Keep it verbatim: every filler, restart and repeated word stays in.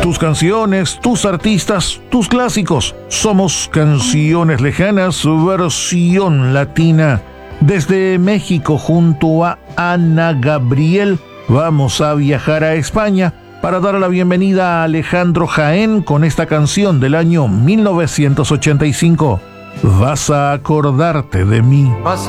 Tus canciones, tus artistas, tus clásicos. Somos Canciones Lejanas, versión latina. Desde México, junto a Ana Gabriel, vamos a viajar a España para dar la bienvenida a Alejandro Jaén con esta canción del año mil novecientos ochenta y cinco. Vas a acordarte de mí. Vas